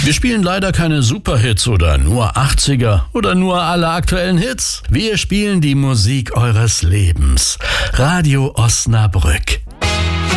Wir spielen leider keine Superhits oder nur 80er oder nur alle aktuellen Hits. Wir spielen die Musik eures Lebens. Radio Osnabrück.